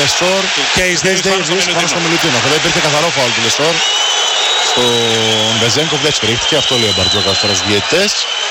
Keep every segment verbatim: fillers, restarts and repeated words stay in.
Λεσόρ του Κέις Ντέιβις πάνω στο Μιλουτίνοφ. Εδώ υπήρχε καθαρό φάουλ του Λεσόρ στον Βεζένκοφ, δεν σφυρίχθηκε, αυτό λέει ο Μπαρτζόκας τώρα στους διαιτητές.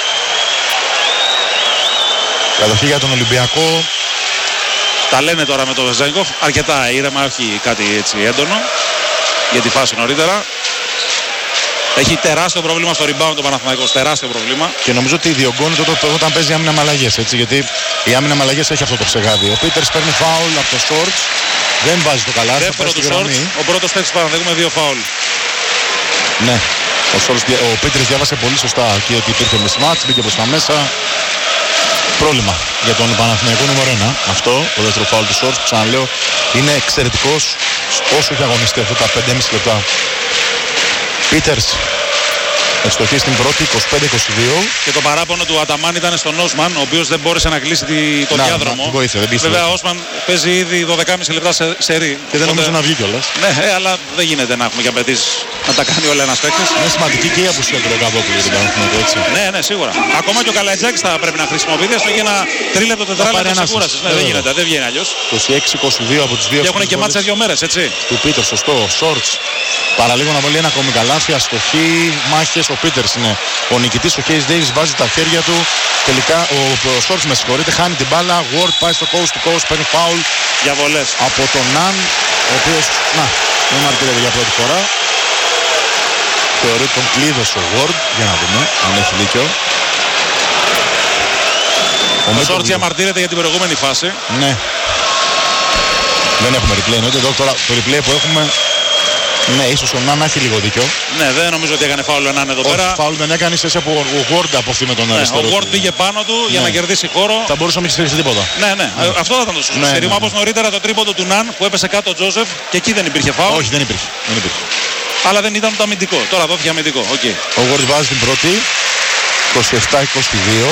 Κατοχή για τον Ολυμπιακό. Τα λένε τώρα με τον Βεζένκοφ, αρκετά ήρεμα, όχι κάτι έτσι έντονο για τη φάση νωρίτερα. Έχει τεράστιο πρόβλημα στο rebound το Παναθηναϊκός, τεράστιο πρόβλημα. Και νομίζω ότι διωγγώνεται όταν παίζει άμυνα με αλλαγές, έτσι, γιατί η άμυνα με αλλαγές έχει αυτό το ψεγάδι. Ο Πίτερς παίρνει φάουλ από το Σόρτς, δεν βάζει το καλά. Δεύτερο του Σόρτς, ο πρώτος παίκτης του Παναθηναϊκού με δύο φάουλ. Ναι, ο, Σόρτς, ο Πίτερς διάβασε πολύ σωστά και ότι υπήρχε mismatch, μπήκε προς τα μέσα. Πρόβλημα για τον Παναθηναϊκό νούμερο ένα. Αυτό, το δεύτερο φάουλ του Σόρτς, που ξαναλέω, είναι εξαιρετικός όσο έχει αγωνιστεί αυτά τα πέντε και μισό λεπτά. Πίτερς ευστοχή στην πρώτη, είκοσι πέντε είκοσι δύο. Και το παράπονο του Αταμάν ήταν στον Όσμαν, ο οποίος δεν μπόρεσε να κλείσει τη, τον να, διάδρομο. Να, βοήθεια, δεν Βέβαια, ο Όσμαν παίζει ήδη δώδεκα και μισό λεπτά σε, σε ρί. Και δεν νομίζω να βγει κιόλας. Ναι, ε, αλλά δεν γίνεται να έχουμε και απαιτήσεις να τα κάνει όλα ένας παίκτης. Είναι σημαντική και η απουσία του Ροκαδόπουλου για τον Παναθηναϊκό, έτσι. Ναι, ναι, σίγουρα. Ακόμα και ο Καλατζάκης θα πρέπει να χρησιμοποιηθεί, έστω για ένα τρίλεπτο τετράλεπτο ξεκούρασης. Ναι, δεν γίνεται, δεν βγαίνει αλλιώς. είκοσι έξι είκοσι δύο από τις δύο. Και έχουν και μάτσα δύο μέρες, έτσι. Του Πίτερς, σωστό. Σόρτς. Παραλίγο να βάλει ένα ακόμη καλάθι, αστοχή, μάχες. Ο Πίτερς είναι ο νικητής. Ο Κέις Ντέιβις βάζει τα χέρια του. Τελικά ο, ο Σόρτς, με συγχωρείτε, χάνει την μπάλα. Ward πάει στο coast to coast, παίρνει φάουλ για βολές από τον Ναν, ο οποίος, να, δεν μαρτυρεύει για πρώτη φορά. Θεωρεί τον κλείδωσε ο Ward, για να δούμε αν έχει δίκιο. Ο, ο Σόρτς διαμαρτύρεται για την προηγούμενη φάση. Ναι. Δεν έχουμε replay, εννοείται εδώ τώρα το replay που έχουμε. Ναι, ίσως ο Ναν έχει λίγο δίκιο. Ναι, δεν νομίζω ότι έκανε φάουλ ο Ναν εδώ Όχι, πέρα. Φάουλ δεν έκανε, ίσως από ο Ward αποφθεί με τον ναι, αριστερό. Ο Ward πήγε πάνω του για ναι. να κερδίσει χώρο. Θα μπορούσε να μην ξεφύγει τίποτα. Ναι, ναι, ναι. Ε, αυτό θα ήταν το σωστό. Ναι, Στερήμα, ναι, ναι. όπως νωρίτερα το τρίποντο του Ναν που έπεσε κάτω ο Τζόζεφ και εκεί δεν υπήρχε φάουλ. Όχι, δεν υπήρχε. Δεν υπήρχε. Αλλά δεν ήταν το αμυντικό. Τώρα δόθηκε αμυντικό. Okay. Ο Ward βάζει την πρώτη. είκοσι επτά είκοσι δύο.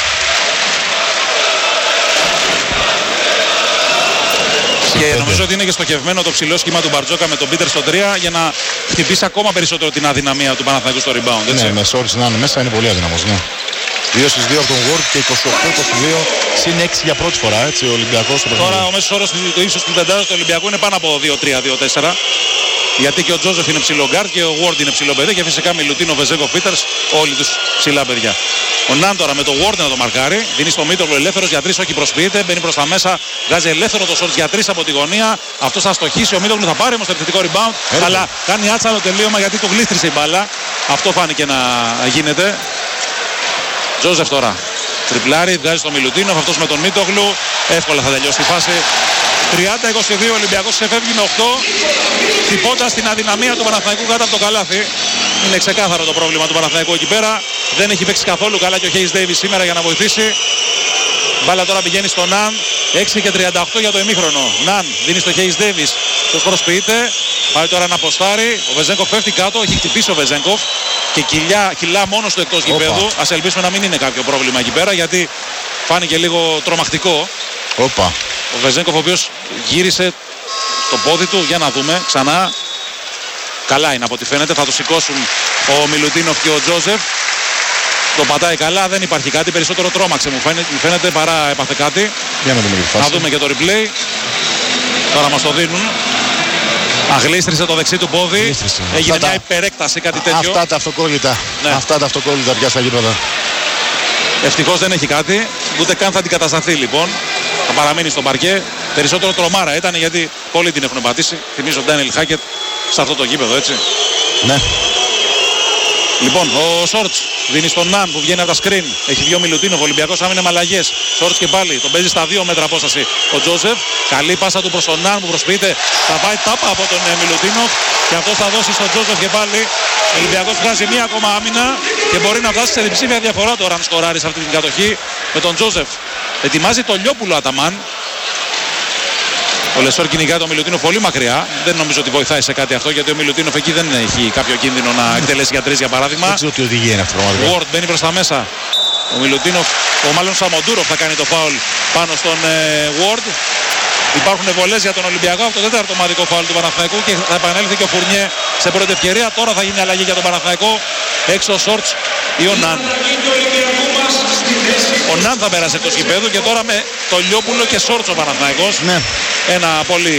Και νομίζω ότι είναι και στοχευμένο το ψηλό σχήμα του Μπαρτζόκα με τον Πίτερ στο τρία για να χτυπήσει ακόμα περισσότερο την αδυναμία του Παναθηναϊκού στο rebound. Έτσι. Ναι, με Σόρτς να είναι μέσα είναι πολύ αδυναμός. Ναι. δύο στις δύο από τον Ward και είκοσι οκτώ είκοσι δύο συν έξι για πρώτη φορά. Έτσι, ο Ολυμπιακός. Τώρα ο μέσος όρος του ύψος του πεντάδος του Ολυμπιακού είναι πάνω από δύο τρία δύο τέσσερα. Γιατί και ο Τζόζεφ είναι ψηλό γκάρτ και ο Ward είναι ψηλό παιδί και φυσικά Μιλουτίνο, Βεζέγκοφ, Πίτερς, όλοι τους ψηλά παιδιά. Ο Ναν τώρα με το Ward να το μαρκάρει, δίνει στο Μίτογλου ελεύθερος για τρεις, όχι προσποιείται, μπαίνει προς τα μέσα, βγάζει ελεύθερο το Σόρτς για τρεις από τη γωνία. Αυτός θα στοχίσει, ο Μίτογλου θα πάρει όμως το επιθετικό rebound, Έλα. αλλά κάνει άτσαλο τελείωμα γιατί του γλίστρισε η μπάλα. Αυτό φάνηκε να γίνεται. Τζόζεφ τώρα. Τριπλάρι, βγάζει στο Μιλουτίνοφ, αυτός με τον Μίτογλου. Εύκολα θα τελειώσει τη φάση. τριάντα είκοσι δύο, ο Ολυμπιακός ξεφεύγει με οκτώ, χτυπώντας την αδυναμία του Παναθηναϊκού κάτω από το καλάθι. Είναι ξεκάθαρο το πρόβλημα του Παναθηναϊκού εκεί πέρα. Δεν έχει παίξει καθόλου καλά και ο Κέις Ντέιβις σήμερα για να βοηθήσει. Μπάλα τώρα πηγαίνει στο Ναν. έξι και τριάντα οκτώ για το ημίχρονο. Ναν δίνει στο Κέις Ντέιβις. Τους προσποιείται. Πάει τώρα να αποστάρει. Ο Βεζέγκοφ πέφτει κάτω. Έχει χτυπήσει ο Βεζέγκοφ. Και κιλιά, κιλά μόνος του εκτός γηπέδου. Ας ελπίσουμε να μην είναι κάποιο πρόβλημα εκεί πέρα γιατί φάνηκε λίγο τρομακτικό. Οπα. Ο Βεζέγκοφ ο οποίος γύρισε το πόδι του. Για να δούμε ξανά. Καλά είναι από ό,τι φαίνεται. Θα το σηκώσουν ο Μιλουτίνοφ και ο Τζόζεφ. Το πατάει καλά, δεν υπάρχει κάτι. Περισσότερο τρόμαξε μου φαίνεται, μου φαίνεται παρά έπαθε κάτι. Για να δούμε και Να δούμε και το replay. Τώρα μας το δίνουν. Αγλίστρισε το δεξί του πόδι. Αγλίστρισε. Έγινε Αυτά μια τα... υπερέκταση, κάτι τέτοιο. Αυτά τα αυτοκόλλητα. Ναι. Αυτά τα αυτοκόλλητα πια στα γήπεδα. Ευτυχώς δεν έχει κάτι. Ούτε καν θα αντικατασταθεί λοιπόν. Θα παραμείνει στο παρκέ. Περισσότερο τρομάρα ήταν γιατί πολλοί την έχουν πατήσει. Θυμίζω Ντάνιελ Χάκετ σε αυτό το γήπεδο, έτσι. Ναι. Λοιπόν, ο Σόρτς δίνει στον Ναν που βγαίνει από τα σκριν. Έχει δύο Μιλουτίνοφ, ο Ολυμπιακός άμυνε με αλλαγές. Σόρτς και πάλι, τον παίζει στα δύο μέτρα απόσταση ο Τζόζεφ. Καλή πάσα του προς τον Ναν που προσποιείται. Θα πάει τάπα από τον ε, Μιλουτίνοφ και αυτός θα δώσει στον Τζόζεφ και πάλι. Ο Ολυμπιακός βγάζει μία ακόμα άμυνα και μπορεί να φτάσει σε διψήφια διαφορά τώρα αν σκοράρει σε αυτή την κατοχή με τον Τζόζεφ. Ετοιμάζει το Λιόπουλο Αταμάν. Ο Λεσόρ κυνηγάει τον Μιλουτίνοφ πολύ μακριά. Δεν νομίζω ότι βοηθάει σε κάτι αυτό γιατί ο Μιλουτίνοφ εκεί δεν έχει κάποιο κίνδυνο να εκτελέσει για τρεις για παράδειγμα. Δεν ξέρω τι οδηγία είναι αυτό. Ο Ward μπαίνει προς τα μέσα. Ο Μιλουτίνοφ, ο μάλλον Σαμοντούροφ θα κάνει το φάουλ πάνω στον ε, Ward. Υπάρχουν βολές για τον Ολυμπιακό. Αυτό το τέταρτο ομαδικό φάουλ του Παναθηναϊκού και θα επανέλθει και ο Φουρνιέ σε πρώτη ευκαιρία. Τώρα θα γίνει αλλαγή για τον Παναθηναϊκό. Έξω ο Σόρτς ή ο Ναν. Ο Ναν θα πέρασε εκτός γηπέδου και τώρα με το Λιόπουλο και Σόρτς ο Παναθηναϊκός. Ναι. Ένα πολύ